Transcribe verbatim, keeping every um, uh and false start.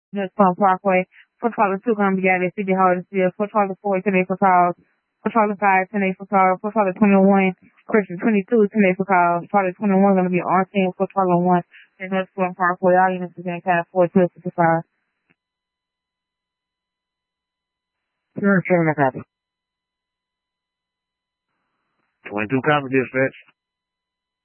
North Palm Parkway. Footballer two gonna be added City Hall this year. Footballer four ten eight for calls. Footballer five ten eight for calls. Footballer twenty one Christian twenty two ten eight for calls. Footballer twenty one gonna be on team. Footballer one in North Palm Parkway. All units are gonna have four two fifty five. Sure, sure, no copy. twenty-two copy dispatch.